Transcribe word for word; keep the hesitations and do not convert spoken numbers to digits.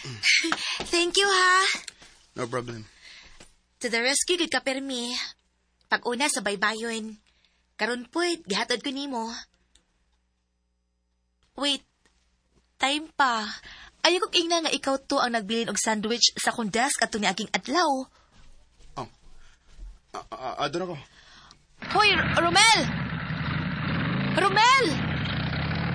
Thank you, ha. No problem. To the rescue, gid ka, Permi. Pag-una sa baybayon. Karon po'y, gihatod ko nimo. Wait. Time pa. Ayaw kong ingna nga ikaw to ang nagbilin og sandwich sa kong desk at ni aking adlaw. Oh. Uh, uh, adon ako. Hoy, R- Romel! Romel!